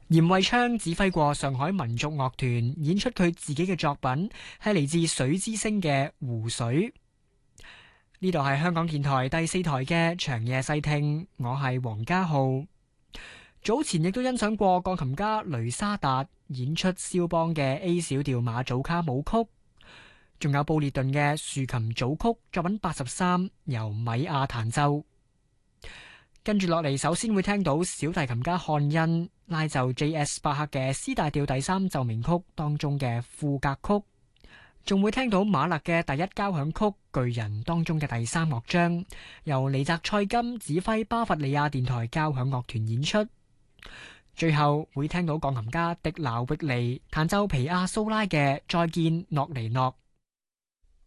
嚴惠昌指揮過上海民族樂團演出佢自己嘅作品，係嚟自水之聲嘅湖水。呢度係香港電台第4台嘅長夜細聽，我係黃家浩。早前亦都欣賞過鋼琴家雷沙達演出肖邦嘅 A 小調馬祖卡舞曲，仲有布列頓嘅豎琴組曲作品83，由米亞彈奏。跟住落嚟，首先會聽到小提琴家漢恩拉奏 J.S. 巴克嘅 C 大調第3奏鳴曲當中嘅賦格曲，仲會聽到馬勒嘅第1交響曲巨人當中嘅第3樂章，由尼澤塞金指揮巴伐利亞電台交響樂團演出。最後會聽到鋼琴家迪勞域尼彈奏皮亞蘇拉嘅再見諾尼諾。